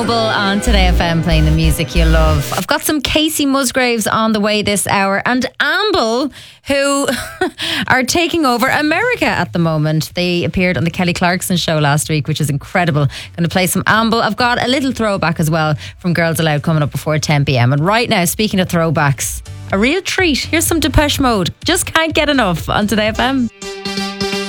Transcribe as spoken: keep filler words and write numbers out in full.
On Today F M, playing the music you love. I've got some Casey Musgraves on the way this hour, and Amble, who are taking over America at the moment. They appeared on the Kelly Clarkson show last week, which is incredible. Going to play some Amble. I've got a little throwback as well from Girls Aloud coming up before ten p.m. And right now, speaking of throwbacks, a real treat. Here's some Depeche Mode. Just can't get enough on Today F M.